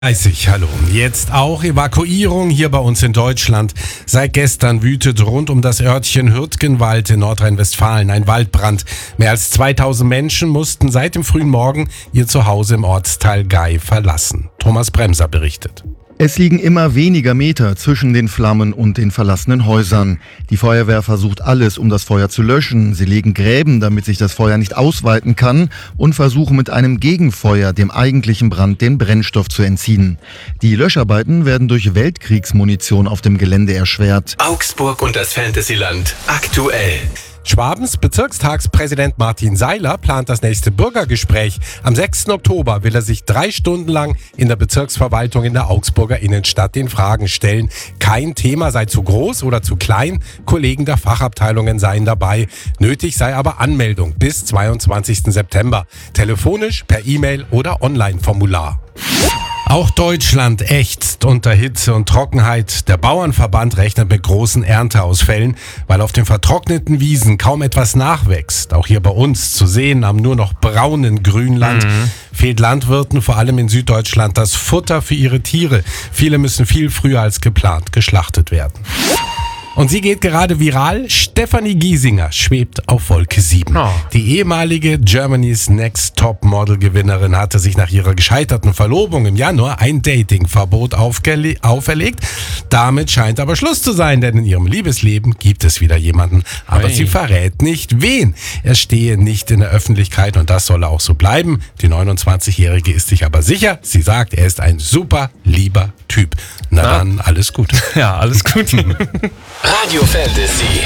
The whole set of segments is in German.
Hallo. Jetzt auch Evakuierung hier bei uns in Deutschland. Seit gestern wütet rund um das Örtchen Hürtgenwald in Nordrhein-Westfalen ein Waldbrand. Mehr als 2000 Menschen mussten seit dem frühen Morgen ihr Zuhause im Ortsteil Gay verlassen. Thomas Bremser berichtet. Es liegen immer weniger Meter zwischen den Flammen und den verlassenen Häusern. Die Feuerwehr versucht alles, um das Feuer zu löschen. Sie legen Gräben, damit sich das Feuer nicht ausweiten kann, und versuchen mit einem Gegenfeuer dem eigentlichen Brand den Brennstoff zu entziehen. Die Löscharbeiten werden durch Weltkriegsmunition auf dem Gelände erschwert. Augsburg und das Fantasyland aktuell. Schwabens Bezirkstagspräsident Martin Seiler plant das nächste Bürgergespräch. Am 6. Oktober will er sich 3 Stunden lang in der Bezirksverwaltung in der Augsburger Innenstadt den Fragen stellen. Kein Thema sei zu groß oder zu klein. Kollegen der Fachabteilungen seien dabei. Nötig sei aber Anmeldung bis 22. September. Telefonisch, per E-Mail oder Online-Formular. Auch Deutschland ächzt unter Hitze und Trockenheit. Der Bauernverband rechnet mit großen Ernteausfällen, weil auf den vertrockneten Wiesen kaum etwas nachwächst. Auch hier bei uns zu sehen am nur noch braunen Grünland fehlt Landwirten, vor allem in Süddeutschland, das Futter für ihre Tiere. Viele müssen viel früher als geplant geschlachtet werden. Und sie geht gerade viral. Stefanie Giesinger schwebt auf Wolke 7. Die ehemalige Germany's Next Top Model Gewinnerin hatte sich nach ihrer gescheiterten Verlobung im Januar ein Datingverbot auferlegt. Damit scheint aber Schluss zu sein, denn in ihrem Liebesleben gibt es wieder jemanden. Aber sie verrät nicht, wen. Er stehe nicht in der Öffentlichkeit und das solle auch so bleiben. Die 29-Jährige ist sich aber sicher. Sie sagt, er ist ein super lieber Typ. Na dann, alles Gute. Ja, alles gut. Radio Fantasy.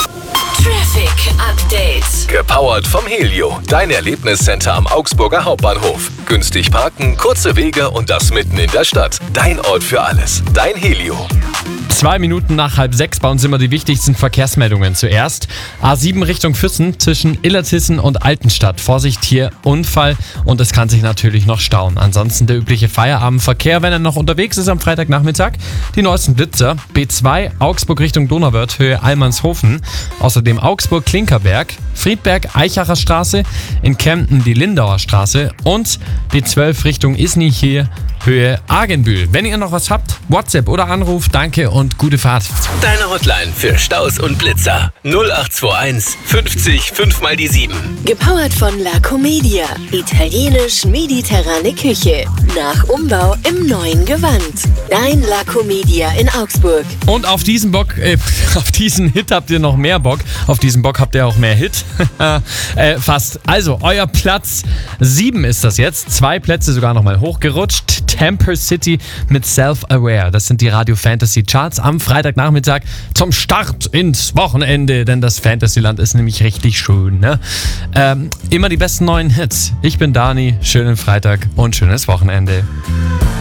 Traffic Update. Gepowert vom Helio. Dein Erlebniscenter am Augsburger Hauptbahnhof. Günstig parken, kurze Wege und das mitten in der Stadt. Dein Ort für alles. Dein Helio. 2 Minuten nach 5:30 bei uns immer die wichtigsten Verkehrsmeldungen. Zuerst A7 Richtung Füssen zwischen Illertissen und Altenstadt. Vorsicht hier, Unfall, und es kann sich natürlich noch stauen. Ansonsten der übliche Feierabendverkehr, wenn er noch unterwegs ist am Freitagnachmittag. Die neuesten Blitzer. B2 Augsburg Richtung Donauwörth, Höhe Allmannshofen. Außerdem Augsburg-Klinkerberg, Friedberg-Eichacher Straße, in Kempten die Lindauer Straße und B12 Richtung Isny hier, Höhe Argenbühl. Wenn ihr noch was habt, WhatsApp oder Anruf, danke und gute Fahrt. Deine Hotline für Staus und Blitzer. 0821 50 5 mal die 7. Gepowert von La Comedia. Italienisch-mediterrane Küche. Nach Umbau im neuen Gewand. Dein La Comedia in Augsburg. Und auf diesen Hit habt ihr noch mehr Bock. Auf diesen Bock habt ihr auch mehr Hit. Fast. Also, euer Platz 7 ist das jetzt. 2 Plätze sogar nochmal hochgerutscht. Temper City mit Self-Aware. Das sind die Radio Fantasy Charts am Freitagnachmittag zum Start ins Wochenende, denn das Fantasyland ist nämlich richtig schön. Ne? Immer die besten neuen Hits. Ich bin Dani, schönen Freitag und schönes Wochenende.